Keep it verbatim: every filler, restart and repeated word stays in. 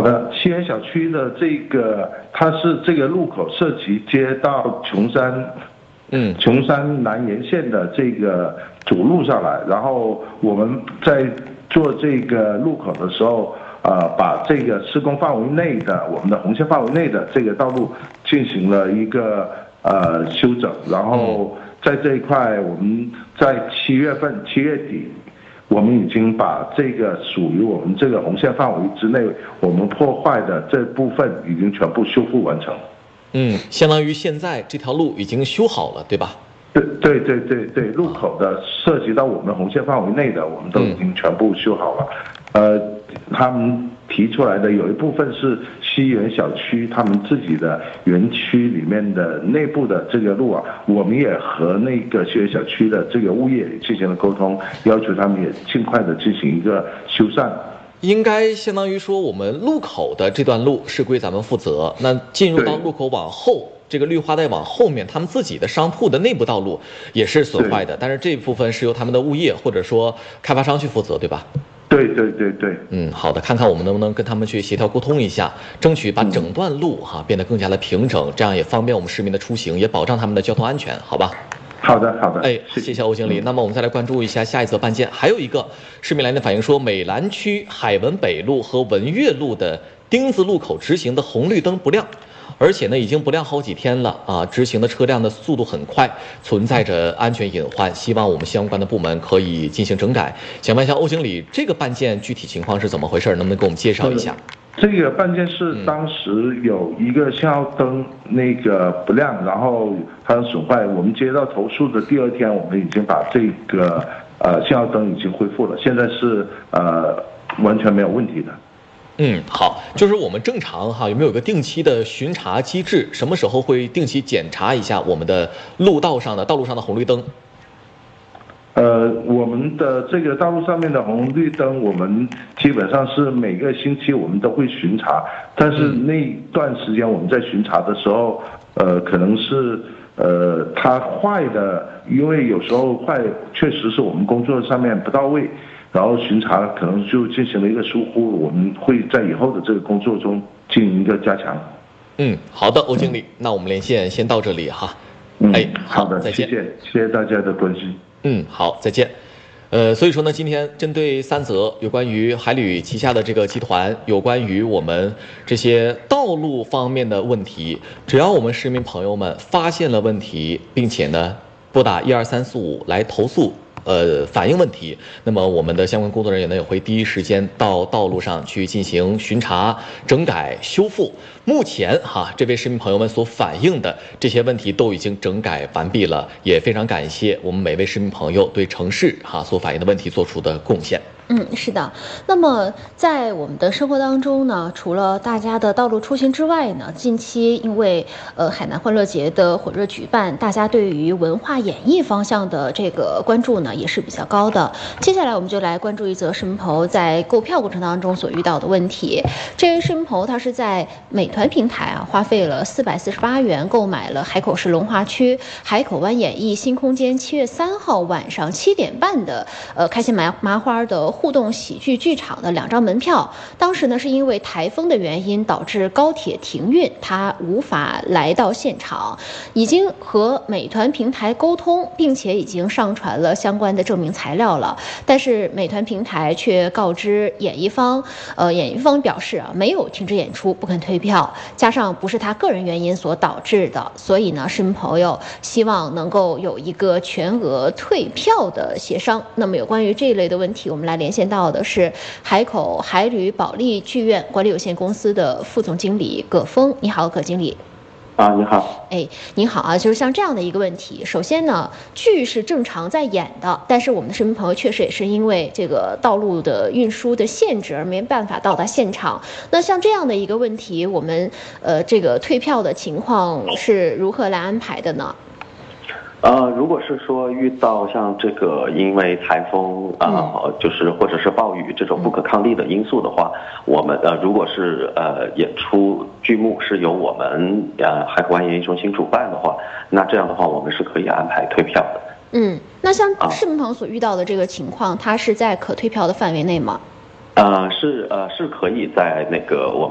好的，西园小区的这个，它是这个路口涉及接到琼山， 嗯， 琼山南沿线的这个主路上来，然后我们在做这个路口的时候，呃，把这个施工范围内的我们的红线范围内的这个道路进行了一个呃修整，然后在这一块，我们在七月份七月底。我们已经把这个属于我们这个红线范围之内我们破坏的这部分已经全部修复完成。 嗯，相当于现在这条路已经修好了，对吧？ 对对对对对，路口的涉及到我们红线范围内的，我们都已经全部修好了。嗯、呃，他们提出来的有一部分是西园小区他们自己的园区里面的内部的这个路啊，我们也和那个西园小区的这个物业进行了沟通，要求他们也尽快的进行一个修缮。 应该相当于说，我们路口的这段路是归咱们负责，那进入到路口往后，这个绿化带往后面，他们自己的商铺的内部道路也是损坏的，但是这部分是由他们的物业或者说开发商去负责，对吧？ 对对对对， 嗯，好的，看看我们能不能跟他们去协调沟通一下，争取把整段路哈变得更加的平整，这样也方便我们市民的出行，也保障他们的交通安全，好吧？ 好的，好的， 哎，谢谢欧经理。嗯、那么我们再来关注一下下一则办件，还有一个市民来电反映说，美兰区海文北路和文悦路的丁字路口直行的红绿灯不亮，而且呢已经不亮好几天了啊，直行的车辆的速度很快，存在着安全隐患，希望我们相关的部门可以进行整改。想问一下欧经理，这个办件具体情况是怎么回事？能不能给我们介绍一下？ 这个办件是当时有一个信号灯那个不亮，然后它损坏。我们接到投诉的第二天，我们已经把这个呃信号灯已经恢复了，现在是呃完全没有问题的。 嗯，好，就是我们正常哈，有没有一个定期的巡查机制？什么时候会定期检查一下我们的路道上的道路上的红绿灯？ 呃，我们的这个道路上面的红绿灯，我们基本上是每个星期我们都会巡查，但是那段时间我们在巡查的时候，呃，可能是呃它坏的，因为有时候坏确实是我们工作上面不到位，然后巡查可能就进行了一个疏忽，我们会在以后的这个工作中进行一个加强。 嗯，好的，欧经理，嗯、那我们连线先到这里哈。 嗯， 哎， 好的， 再见， 谢谢，谢谢大家的关心。 嗯，好，再见。呃，所以说呢，今天针对三则有关于海旅旗下的这个集团，有关于我们这些道路方面的问题，只要我们市民朋友们发现了问题，并且呢拨打一二三四五来投诉。呃，反映问题，那么我们的相关工作人员呢也会第一时间到道路上去进行巡查、整改、修复。目前哈，这位市民朋友们所反映的这些问题都已经整改完毕了，也非常感谢我们每位市民朋友对城市哈所反映的问题做出的贡献。 嗯，是的。那么在我们的生活当中呢，除了大家的道路出行之外呢，近期因为呃海南欢乐节的火热举办，大家对于文化演艺方向的这个关注呢也是比较高的。接下来我们就来关注一则市民朋友在购票过程当中所遇到的问题。这位市民朋友他是在美团平台啊花费了四百四十八元购买了海口市龙华区海口湾演艺新空间七月三号晚上七点半的呃开心麻麻花的互动喜剧剧场的两张门票，当时呢是因为台风的原因导致高铁停运，他无法来到现场，已经和美团平台沟通，并且已经上传了相关的证明材料了，但是美团平台却告知演艺方，呃，演艺方表示啊没有停止演出，不肯退票，加上不是他个人原因所导致的，所以呢，市民朋友希望能够有一个全额退票的协商。那么有关于这一类的问题，我们来连线到的是海口海旅保利剧院管理有限公司的副总经理葛峰。你好，葛经理。 啊，你好。 哎，您好啊，就是像这样的一个问题，首先呢，剧是正常在演的，但是我们的市民朋友确实也是因为这个道路的运输的限制而没办法到达现场。那像这样的一个问题，我们呃这个退票的情况是如何来安排的呢？ 呃，如果是说遇到像这个因为台风啊、呃嗯，就是或者是暴雨这种不可抗力的因素的话，我们呃如果是呃演出剧目是由我们呃海口湾演艺中心主办的话，那这样的话我们是可以安排退票的。 嗯，那像市民朋友所遇到的这个情况，它是在可退票的范围内吗？ 呃，是呃是可以在那个我们。